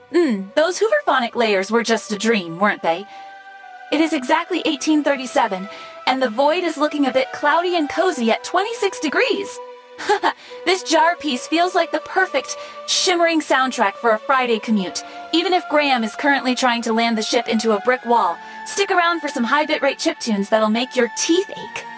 Those hooverphonic layers were just a dream, weren't they? It is exactly 1837, and the void is looking a bit cloudy and cozy at 26 degrees. This jar piece feels like the perfect, shimmering soundtrack for a Friday commute, even if Graham is currently trying to land the ship into a brick wall. Stick around for some high bitrate chiptunes that'll make your teeth ache.